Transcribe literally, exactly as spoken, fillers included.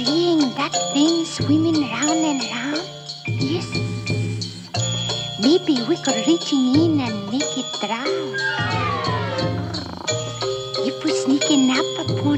seeing that thing swimming round and round? Yes. Maybe we could reaching in and make it drown. If we sneaking up upon